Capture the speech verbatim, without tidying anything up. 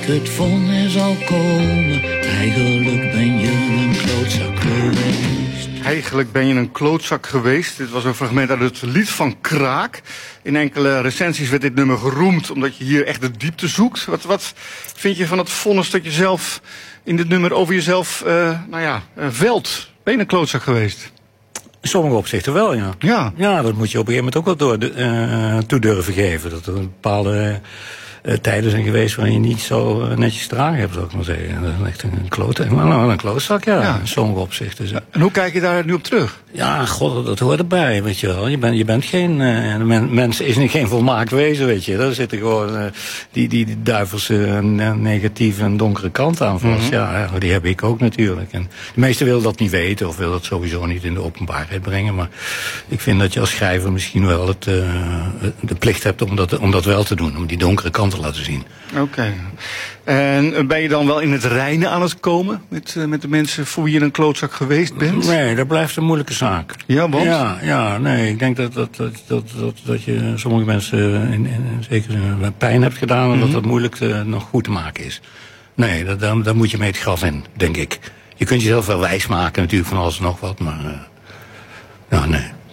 het vonnis zal komen. Eigenlijk ben je een klootzak geweest. Eigenlijk ben je een klootzak geweest. Dit was een fragment uit het lied van Kraak. In enkele recensies werd dit nummer geroemd omdat je hier echt de diepte zoekt. Wat, wat vind je van het vonnis dat je zelf in dit nummer over jezelf, uh, nou ja, uh, velt? Ben je een klootzak geweest? In sommige opzichten wel, ja. Ja. Ja, dat moet je op een gegeven moment ook wel door, uh, toe durven geven. Dat er een bepaalde uh, tijden zijn geweest waarin je niet zo uh, netjes gedragen hebt, zou ik maar zeggen. Dat is echt een klootzak, maar nou, een klootzak, ja, ja. In sommige opzichten. Ja. En hoe kijk je daar nu op terug? Ja, god, dat hoort erbij, weet je wel. Je bent, je bent geen, uh, men, mens is niet geen volmaakt wezen, weet je. Daar zitten gewoon uh, die, die, die duivelse, uh, negatieve en donkere kant aan vast. Mm-hmm. Ja, ja, die heb ik ook natuurlijk. En de meesten willen dat niet weten of willen dat sowieso niet in de openbaarheid brengen. Maar ik vind dat je als schrijver misschien wel het, uh, de plicht hebt om dat, om dat wel te doen. Om die donkere kant te laten zien. Oké. Okay. En ben je dan wel in het reine aan het komen met, uh, met de mensen voor wie je een klootzak geweest bent? Nee, dat blijft een moeilijke zaak. Ja, want? Ja, ja, nee, ik denk dat, dat, dat, dat, dat, dat je sommige mensen in, in zeker pijn hebt gedaan en mm-hmm. dat dat moeilijk uh, nog goed te maken is. Nee, dat, daar, daar moet je mee het graf in, denk ik. Je kunt jezelf wel wijs maken natuurlijk van alles en nog wat, maar uh, ja, nee.